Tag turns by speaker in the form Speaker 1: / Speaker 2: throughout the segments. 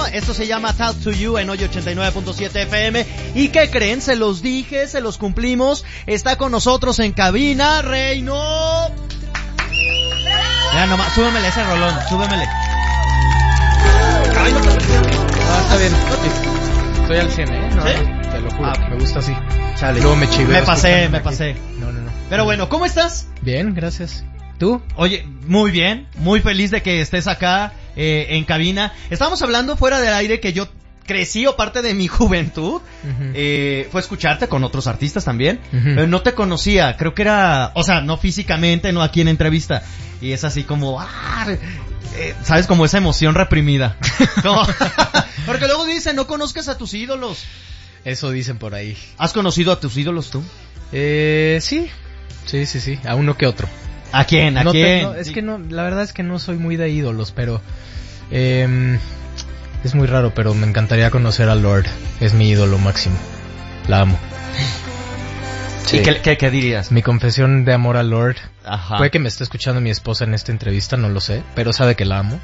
Speaker 1: bueno, esto se llama Talk to You en hoy 89.7 FM. ¿Y qué creen? Se los dije, se los cumplimos. Está con nosotros en cabina, Reino. Ya nomás, súbemele ese rolón, súbemele. Ay, no.
Speaker 2: Está bien. Estoy al 100, ¿eh? No,
Speaker 1: ¿sí?
Speaker 2: Te lo juro, me gusta así.
Speaker 1: Chale.
Speaker 2: Luego me chiveo.
Speaker 1: Me pasé.
Speaker 2: No.
Speaker 1: Pero bueno, ¿cómo estás?
Speaker 2: Bien, gracias. ¿Tú?
Speaker 1: Oye, muy bien, muy feliz de que estés acá en cabina. Estábamos hablando fuera del aire que yo crecí, o parte de mi juventud fue escucharte con otros artistas también. No te conocía, creo que era, o sea, no físicamente, no aquí en entrevista. Y es así como, ¿sabes? Como esa emoción reprimida. Porque luego dicen, no conozcas a tus ídolos.
Speaker 2: Eso dicen por ahí.
Speaker 1: ¿Has conocido a tus ídolos tú?
Speaker 2: Sí. A uno que otro.
Speaker 1: ¿A quién? ¿A quién?
Speaker 2: Es que no, la verdad es que no soy muy de ídolos, pero es muy raro, pero me encantaría conocer a Lorde. Es mi ídolo máximo. La amo.
Speaker 1: Sí. ¿Y qué dirías?
Speaker 2: Mi confesión de amor a Lorde.
Speaker 1: Ajá.
Speaker 2: Puede que me esté escuchando mi esposa en esta entrevista, no lo sé, pero sabe que la amo.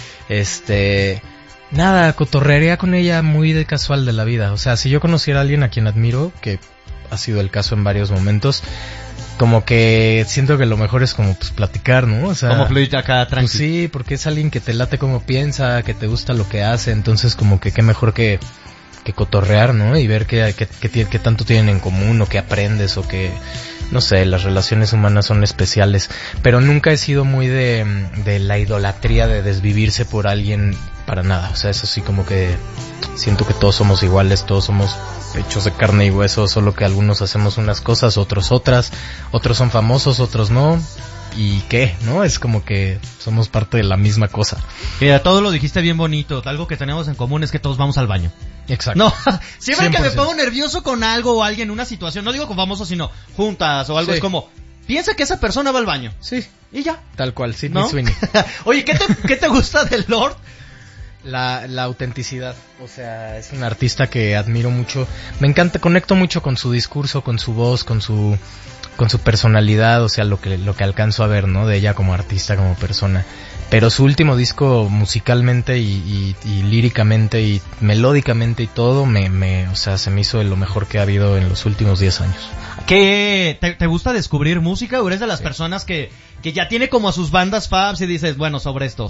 Speaker 2: Nada, cotorrearía con ella muy de casual de la vida. O sea, si yo conociera a alguien a quien admiro, que ha sido el caso en varios momentos, como que siento que lo mejor es como pues platicar, ¿no? O sea,
Speaker 1: como fluir acá tranquilo.
Speaker 2: Pues sí, porque es alguien que te late como piensa, que te gusta lo que hace, entonces como que qué mejor que cotorrear, ¿no? Y ver qué tanto tienen en común, o qué aprendes, o que, no sé, las relaciones humanas son especiales, pero nunca he sido muy de la idolatría de desvivirse por alguien, para nada. O sea, eso sí, como que siento que todos somos iguales, todos somos hechos de carne y hueso, solo que algunos hacemos unas cosas, otros otras, otros son famosos, otros no. ¿Y qué? ¿No? Es como que somos parte de la misma cosa.
Speaker 1: Mira, todo lo dijiste bien bonito. Algo que tenemos en común es que todos vamos al baño.
Speaker 2: Exacto.
Speaker 1: No, siempre 100%. Que me pongo nervioso con algo o alguien, una situación, no digo con famosos, sino juntas o algo, sí. Es como, piensa que esa persona va al baño.
Speaker 2: Sí.
Speaker 1: Y ya.
Speaker 2: Tal cual, Sydney Sweeney.
Speaker 1: Oye, ¿qué te gusta del Lorde?
Speaker 2: La autenticidad. O sea, es un artista que admiro mucho. Me encanta, conecto mucho con su discurso, con su voz, con su personalidad, o sea, lo que alcanzo a ver, ¿no? De ella como artista, como persona. Pero su último disco, musicalmente y líricamente y melódicamente y todo, o sea, se me hizo de lo mejor que ha habido en los últimos 10 años.
Speaker 1: ¿Qué te gusta descubrir música, o eres de las personas que ya tiene como a sus bandas faves y dices, bueno, sobre esto?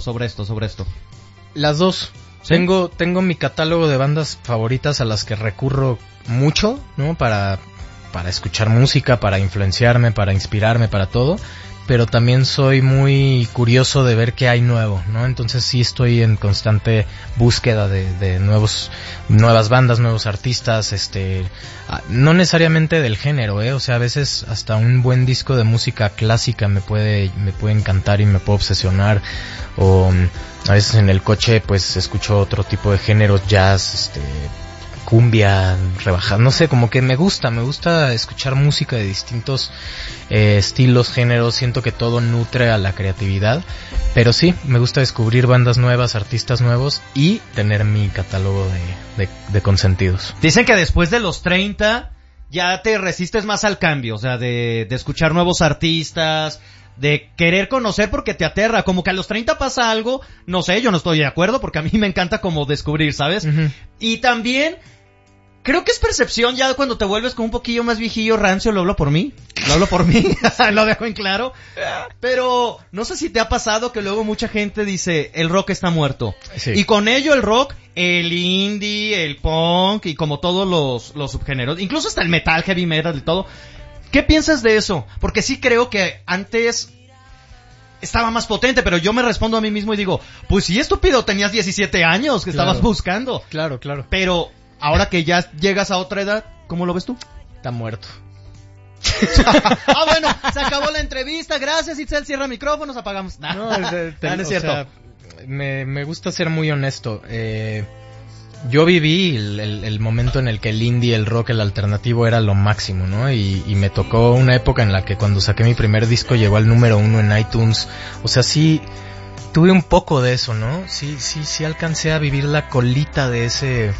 Speaker 2: Las dos. ¿Sí? Tengo mi catálogo de bandas favoritas a las que recurro mucho, ¿no? Para escuchar música, para influenciarme, para inspirarme, para todo, pero también soy muy curioso de ver qué hay nuevo, ¿no? Entonces sí estoy en constante búsqueda de nuevas bandas, nuevos artistas, no necesariamente del género, o sea, a veces hasta un buen disco de música clásica me puede encantar y me puede obsesionar, o a veces en el coche pues escucho otro tipo de géneros, jazz, cumbia, rebajada, no sé, como que me gusta escuchar música de distintos estilos, géneros, siento que todo nutre a la creatividad, pero sí, me gusta descubrir bandas nuevas, artistas nuevos y tener mi catálogo de consentidos.
Speaker 1: Dicen que después de los 30 ya te resistes más al cambio, o sea, de escuchar nuevos artistas, de querer conocer porque te aterra, como que a los 30 pasa algo, no sé, yo no estoy de acuerdo porque a mí me encanta como descubrir, ¿sabes? Uh-huh. Y también creo que es percepción ya cuando te vuelves como un poquillo más viejillo, rancio, lo hablo por mí, lo dejo en claro, pero no sé si te ha pasado que luego mucha gente dice, el rock está muerto, sí. Y con ello el rock, el indie, el punk y como todos los subgéneros, incluso hasta el metal, heavy metal y todo. ¿Qué piensas de eso? Porque sí creo que antes estaba más potente, pero yo me respondo a mí mismo y digo, pues sí, estúpido, tenías 17 años que estabas buscando.
Speaker 2: Claro.
Speaker 1: Pero ahora que ya llegas a otra edad, ¿cómo lo ves tú?
Speaker 2: Está muerto.
Speaker 1: Bueno, se acabó la entrevista, gracias Itzel, cierra micrófonos, apagamos. No es cierto.
Speaker 2: Sea, me gusta ser muy honesto. Yo viví el momento en el que el indie, el rock, el alternativo era lo máximo, ¿no? Y me tocó una época en la que cuando saqué mi primer disco llegó al número 1 en iTunes. O sea, sí tuve un poco de eso, ¿no? Sí alcancé a vivir la colita de ese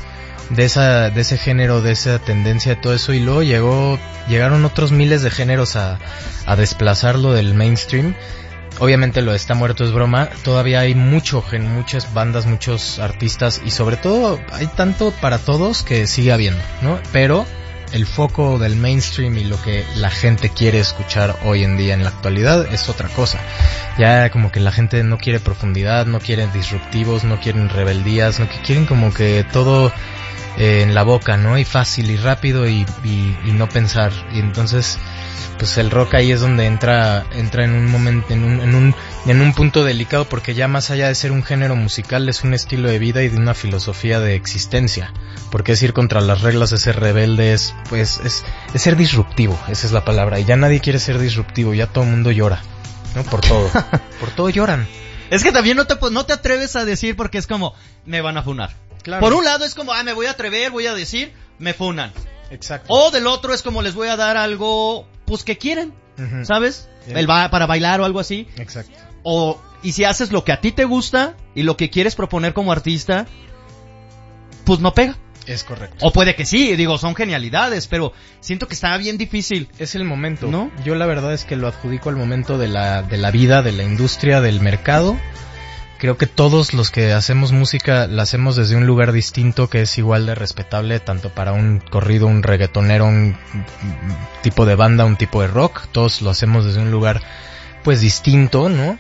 Speaker 2: género, de esa tendencia, de todo eso, y luego llegaron otros miles de géneros a desplazarlo del mainstream. obviamente lo de Está Muerto es broma, todavía hay muchas bandas, muchos artistas y sobre todo hay tanto para todos que sigue habiendo, ¿no? Pero el foco del mainstream y lo que la gente quiere escuchar hoy en día en la actualidad es otra cosa. Ya como que la gente no quiere profundidad, no quieren disruptivos, no quieren rebeldías, no quieren como que todo en la boca, ¿no? Y fácil y rápido y no pensar. Y entonces pues el rock ahí es donde entra en un momento, en un punto delicado, porque ya más allá de ser un género musical es un estilo de vida y de una filosofía de existencia, porque es ir contra las reglas, es ser rebelde, es ser disruptivo, esa es la palabra, y ya nadie quiere ser disruptivo, ya todo el mundo llora, ¿no? Por todo lloran.
Speaker 1: Es que también no te atreves a decir porque es como, me van a funar. Claro. Por un lado es como, me voy a atrever, voy a decir, me funan.
Speaker 2: Exacto.
Speaker 1: O del otro es como les voy a dar algo, pues que quieren, ¿sabes? Yeah. Para bailar o algo así.
Speaker 2: Exacto.
Speaker 1: Y si haces lo que a ti te gusta y lo que quieres proponer como artista, pues no pega.
Speaker 2: Es correcto.
Speaker 1: O puede que sí, digo, son genialidades, pero siento que está bien difícil.
Speaker 2: Es el momento,
Speaker 1: ¿no?
Speaker 2: Yo la verdad es que lo adjudico al momento de la vida, de la industria, del mercado. Creo que todos los que hacemos música la hacemos desde un lugar distinto que es igual de respetable, tanto para un corrido, un reggaetonero, un tipo de banda, un tipo de rock. Todos lo hacemos desde un lugar pues distinto, ¿no?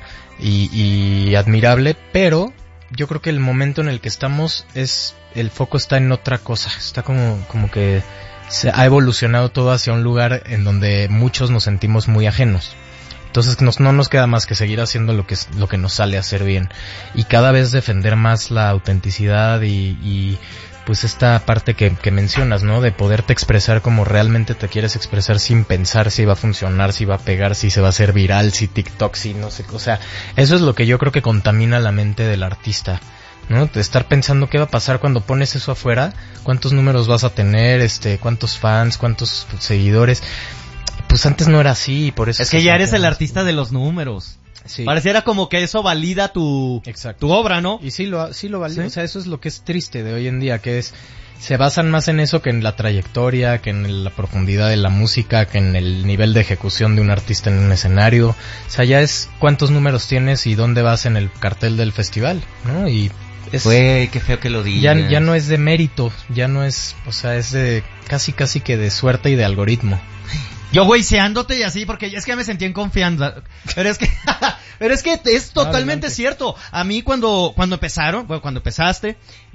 Speaker 2: Y admirable, pero yo creo que el momento en el que estamos el foco está en otra cosa. Está como que se ha evolucionado todo hacia un lugar en donde muchos nos sentimos muy ajenos. Entonces no nos queda más que seguir haciendo lo que nos sale a hacer bien y cada vez defender más la autenticidad y pues esta parte que mencionas, ¿no? De poderte expresar como realmente te quieres expresar sin pensar si va a funcionar, si va a pegar, si se va a hacer viral, si TikTok, si no sé, o sea, eso es lo que yo creo que contamina la mente del artista, ¿no? De estar pensando qué va a pasar cuando pones eso afuera, cuántos números vas a tener, cuántos fans, cuántos seguidores. Pues antes no era así, por eso...
Speaker 1: Es que ya eres el artista de los números. Sí. Pareciera como que eso valida tu obra, ¿no?
Speaker 2: Y sí lo valida, ¿sí? O sea, eso es lo que es triste de hoy en día, que se basan más en eso que en la trayectoria, que en la profundidad de la música, que en el nivel de ejecución de un artista en un escenario. O sea, ya es cuántos números tienes y dónde vas en el cartel del festival, ¿no? Y
Speaker 1: Güey, qué feo que lo digas.
Speaker 2: Ya no es de mérito, ya no es, o sea, es de casi que de suerte y de algoritmo.
Speaker 1: Yo güeyseándote y así, porque es que ya me sentí en confianza. Pero es que es totalmente cierto. A mí cuando empezaste,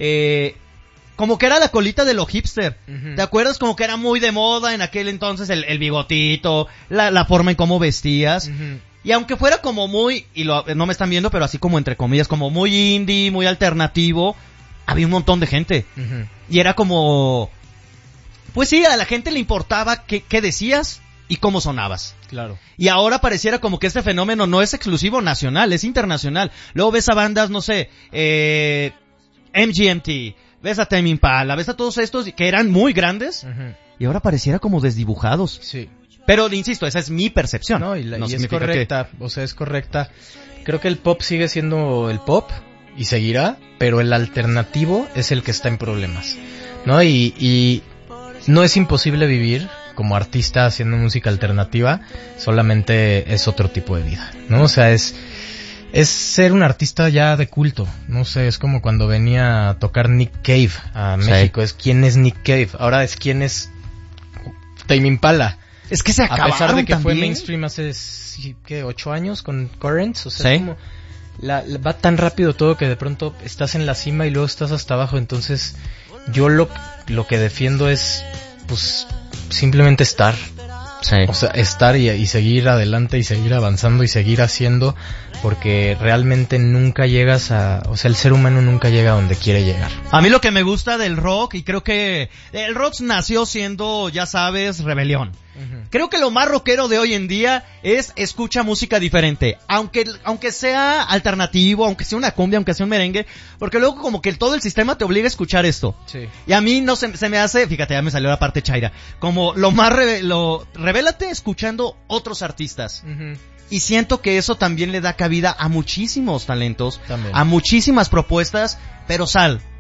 Speaker 1: como que era la colita de lo hipster. ¿Te acuerdas? Como que era muy de moda en aquel entonces el bigotito, la forma en cómo vestías. Y aunque fuera como muy, no me están viendo, pero así como entre comillas, como muy indie, muy alternativo, había un montón de gente. Y era como... Pues sí, a la gente le importaba qué decías y cómo sonabas.
Speaker 2: Claro.
Speaker 1: Y ahora pareciera como que este fenómeno no es exclusivo nacional, es internacional. Luego ves a bandas, no sé, MGMT, ves a Tame Impala, ves a todos estos que eran muy grandes y ahora pareciera como desdibujados.
Speaker 2: Sí.
Speaker 1: Pero, insisto, esa es mi percepción.
Speaker 2: No, y es correcta, o sea, es correcta. Creo que el pop sigue siendo el pop y seguirá, pero el alternativo es el que está en problemas, ¿no? Y no es imposible vivir como artista haciendo música alternativa, solamente es otro tipo de vida, ¿no? O sea, es ser un artista ya de culto, no sé, es como cuando venía a tocar Nick Cave a México, es quién es Nick Cave, ahora es quién es Tame Impala.
Speaker 1: Es que se acabaron.
Speaker 2: A pesar de que
Speaker 1: también
Speaker 2: fue mainstream hace, ¿qué? 8 años con Currents, o sea, es como va tan rápido todo que de pronto estás en la cima y luego estás hasta abajo, entonces yo lo que defiendo es pues simplemente estar.
Speaker 1: Sí.
Speaker 2: O sea, estar y seguir adelante y seguir avanzando y seguir haciendo, porque realmente nunca llegas o sea, el ser humano nunca llega a donde quiere llegar.
Speaker 1: A mí lo que me gusta del rock, y creo que el rock nació siendo, ya sabes, rebelión. Creo que lo más rockero de hoy en día es escucha música diferente, aunque sea alternativo, aunque sea una cumbia, aunque sea un merengue, porque luego como que todo el sistema te obliga a escuchar esto.
Speaker 2: Sí.
Speaker 1: Y a mí no se me hace, fíjate, ya me salió la parte chaira, como revélate escuchando otros artistas. Y siento que eso también le da cabida a muchísimos talentos, también. A muchísimas propuestas, pero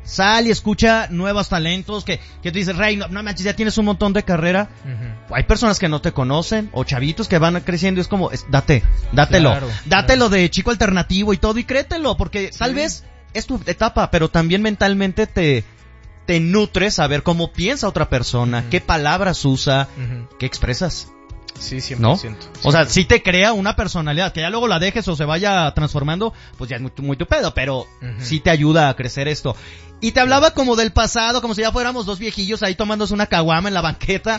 Speaker 1: Sal y escucha nuevos talentos que tú dices, Rey, no manches, ya tienes un montón de carrera. Hay personas que no te conocen, o chavitos que van creciendo y es como, dátelo. Dátelo de chico alternativo y todo y créetelo, porque tal vez es tu etapa, pero también mentalmente te nutre saber cómo piensa otra persona, qué palabras usa, qué expresas.
Speaker 2: Sí, 100%.
Speaker 1: ¿No?
Speaker 2: 100%.
Speaker 1: O sea, sí te crea una personalidad, que ya luego la dejes o se vaya transformando, pues ya es muy tu pedo, pero sí te ayuda a crecer esto. Y te hablaba como del pasado, como si ya fuéramos dos viejillos ahí tomándose una caguama en la banqueta.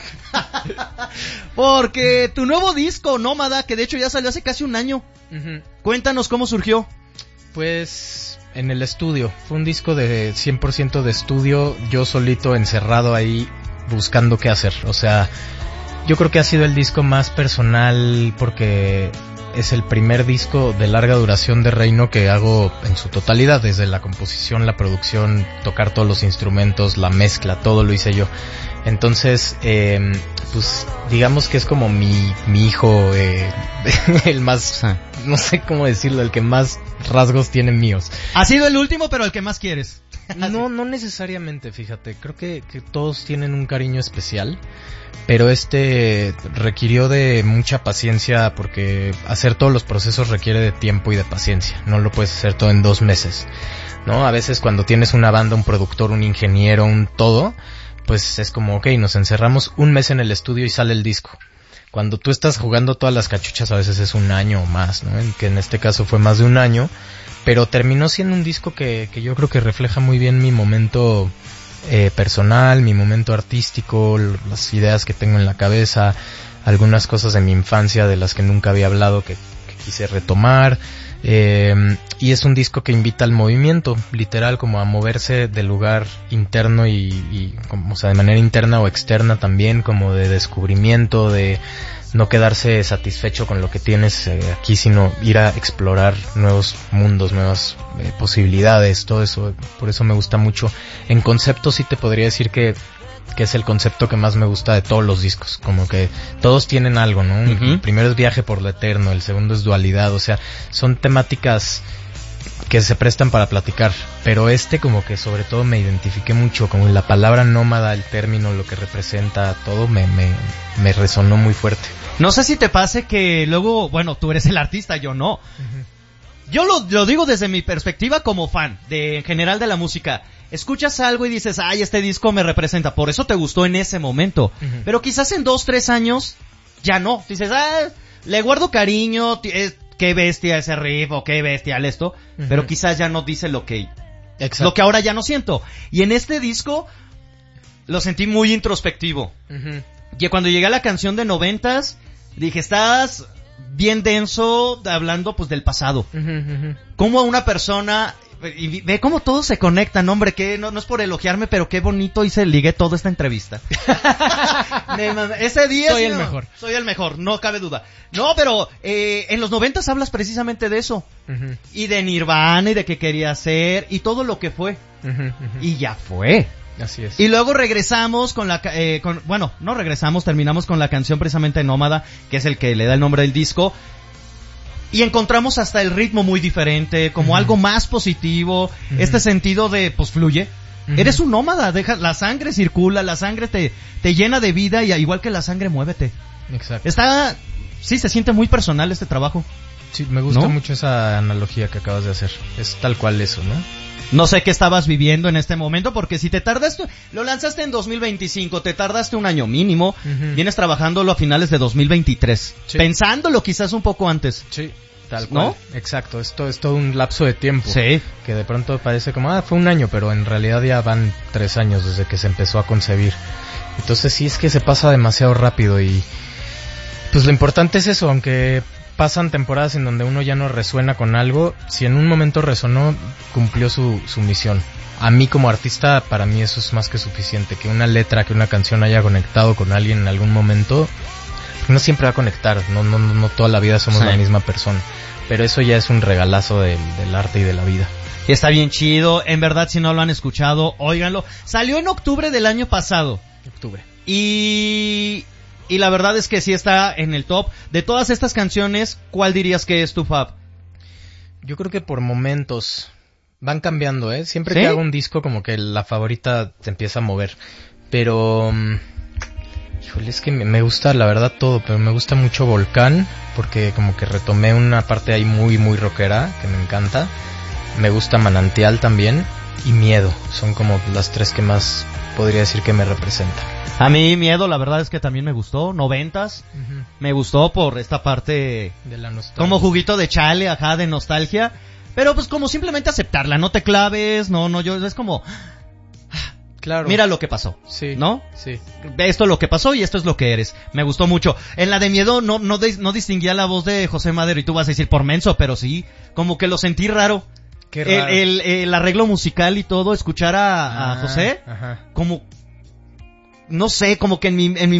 Speaker 1: Porque tu nuevo disco, Nómada, que de hecho ya salió hace casi un año. Cuéntanos cómo surgió.
Speaker 2: Pues en el estudio. Fue un disco de 100% de estudio, yo solito encerrado ahí buscando qué hacer. O sea, yo creo que ha sido el disco más personal porque es el primer disco de larga duración de Reino que hago en su totalidad, desde la composición, la producción, tocar todos los instrumentos, la mezcla, todo lo hice yo. Entonces, pues digamos que es como mi hijo, el más, no sé cómo decirlo, el que más rasgos tiene míos.
Speaker 1: Ha sido el último, pero el que más quieres.
Speaker 2: No necesariamente, fíjate, creo que todos tienen un cariño especial, pero requirió de mucha paciencia porque hacer todos los procesos requiere de tiempo y de paciencia, no lo puedes hacer todo en 2 meses, ¿no? A veces cuando tienes una banda, un productor, un ingeniero, un todo, pues es como, okay, nos encerramos 1 mes en el estudio y sale el disco. Cuando tú estás jugando todas las cachuchas a veces es 1 año o más, ¿no? Que en este caso fue más de 1 año, pero terminó siendo un disco que yo creo que refleja muy bien mi momento personal, mi momento artístico, las ideas que tengo en la cabeza, algunas cosas de mi infancia de las que nunca había hablado que quise retomar, y es un disco que invita al movimiento, literal, como a moverse del lugar interno y como, o sea, de manera interna o externa también, como de descubrimiento, de no quedarse satisfecho con lo que tienes aquí, sino ir a explorar nuevos mundos, nuevas posibilidades, todo eso. Por eso me gusta mucho. En concepto sí te podría decir que es el concepto que más me gusta de todos los discos, como que todos tienen algo, ¿no? El primero es viaje por lo eterno, el segundo es dualidad, o sea, son temáticas que se prestan para platicar, pero como que sobre todo me identifiqué mucho, como la palabra nómada, el término, lo que representa, todo me resonó muy fuerte.
Speaker 1: No sé si te pase que luego, bueno, tú eres el artista, yo no. Yo lo digo desde mi perspectiva como fan, en general de la música. Escuchas algo y dices, ay, este disco me representa, por eso te gustó en ese momento. Pero quizás en 2-3 años, ya no. Dices, le guardo cariño, qué bestia ese riff, o qué bestial esto, pero quizás ya no dice lo que ahora ya no siento. Y en este disco, lo sentí muy introspectivo. Y cuando llegué a la canción de 90s, dije, estás bien denso hablando pues del pasado. Cómo a una persona, y ve cómo todos se conectan, hombre, que no es por elogiarme, pero qué bonito hice, ligué toda esta entrevista. Ese día
Speaker 2: soy el mejor.
Speaker 1: Soy el mejor, no cabe duda. No, pero en los 90s hablas precisamente de eso. Y de Nirvana y de qué quería hacer y todo lo que fue. Y ya fue.
Speaker 2: Así es.
Speaker 1: Y luego regresamos terminamos con la canción precisamente Nómada, que es el que le da el nombre del disco. Y encontramos hasta el ritmo muy diferente, como algo más positivo, este sentido de, pues fluye. Eres un nómada, la sangre circula, la sangre te llena de vida y igual que la sangre, muévete.
Speaker 2: Exacto.
Speaker 1: Sí, se siente muy personal este trabajo.
Speaker 2: Sí, me gusta mucho esa analogía que acabas de hacer. Es tal cual eso, ¿no?
Speaker 1: No sé qué estabas viviendo en este momento, porque si te tardaste, lo lanzaste en 2025, te tardaste 1 año mínimo, vienes trabajándolo a finales de 2023, pensándolo quizás un poco antes.
Speaker 2: Sí, tal cual. ¿No? Exacto, esto es todo un lapso de tiempo.
Speaker 1: Sí.
Speaker 2: Que de pronto parece como, fue 1 año, pero en realidad ya van 3 años desde que se empezó a concebir. Entonces sí, es que se pasa demasiado rápido y pues lo importante es eso, aunque pasan temporadas en donde uno ya no resuena con algo, si en un momento resonó, cumplió su misión. A mí como artista, para mí eso es más que suficiente, que una letra, que una canción haya conectado con alguien en algún momento, no siempre va a conectar, no toda la vida somos la misma persona, pero eso ya es un regalazo del arte y de la vida.
Speaker 1: Y está bien chido, en verdad si no lo han escuchado, óiganlo. Salió en octubre del año pasado. Y la verdad es que sí está en el top. De todas estas canciones, ¿cuál dirías que es tu fab?
Speaker 2: Yo creo que por momentos Van cambiando, Siempre
Speaker 1: ¿Sí?
Speaker 2: que hago un disco como que la favorita te empieza a mover. Pero... híjole, es que me gusta la verdad todo, pero me gusta mucho Volcán, porque como que retomé una parte ahí muy, muy rockera, que me encanta. Me gusta Manantial también, y Miedo. Son como las tres que más podría decir que me representan.
Speaker 1: A mí Miedo, la verdad es que también me gustó, 90s. Me gustó por esta parte
Speaker 2: De la nostalgia.
Speaker 1: como juguito de chale, ajá, de nostalgia. Pero pues como simplemente aceptarla, no te claves, es como,
Speaker 2: Claro.
Speaker 1: mira lo que pasó,
Speaker 2: Sí.
Speaker 1: ¿no?
Speaker 2: Sí.
Speaker 1: Esto es lo que pasó y esto es lo que eres. Me gustó mucho. En la de Miedo no distinguía la voz de José Madero y tú vas a decir por menso, pero sí, como que lo sentí raro.
Speaker 2: Qué raro.
Speaker 1: El arreglo musical y todo, escuchar a José,
Speaker 2: Ajá.
Speaker 1: como, no sé, como que en mi